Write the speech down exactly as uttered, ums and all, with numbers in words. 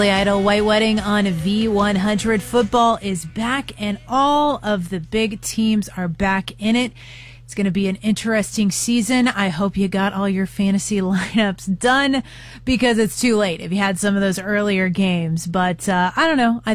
Idol White Wedding on V one hundred. Football is back and all of the big teams are back in it. It's going to be an interesting season. I hope you got all your fantasy lineups done because it's too late if you had some of those earlier games. But uh, I don't know. I